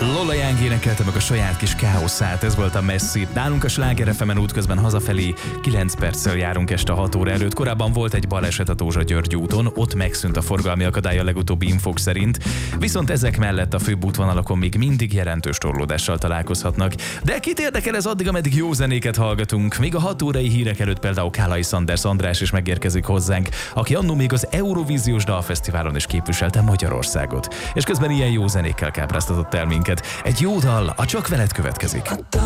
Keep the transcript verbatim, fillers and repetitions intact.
Lola Young énekelte meg a saját kis káoszát, ez volt a Messy. Nálunk a Sláger ef emen útközben hazafelé kilenc perccel járunk este hat óra előtt. Korábban volt egy baleset a Tózsa-György úton, ott megszűnt a forgalmi akadály a legutóbbi infók szerint, viszont ezek mellett a főbb útvonalakon még mindig jelentős torlódással találkozhatnak. De kit érdekel ez addig, ameddig jó zenéket hallgatunk? Még a hat órai hírek előtt például Kálai Sanders András is megérkezik hozzánk, aki annó még az Eurovíziós Dalfesztiválon is képviselte Magyarországot. És közben ilyen jó zenékkel kápráztatott el minket. Egy jó dal, a Csak veled következik.